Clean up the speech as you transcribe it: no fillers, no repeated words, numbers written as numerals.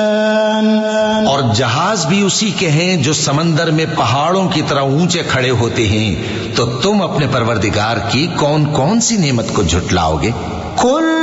और जहाज भी उसी के हैं जो समंदर में पहाड़ों की तरह ऊंचे खड़े होते हैं। तो तुम अपने परवरदिगार की कौन कौन सी नेमत को झुटलाओगे?